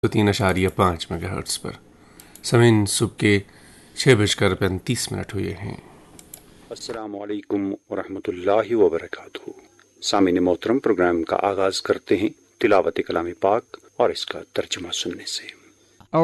3.5 पर। समय सुबह के 6:35 हुए हैं। अस्सलामुअलैकुम वरहमतुल्लाहि वबरकातुहू। सामीन मोहतरम, प्रोग्राम का आगाज़ करते हैं तिलावत कलाम पाक और इसका तर्जुमा सुनने से।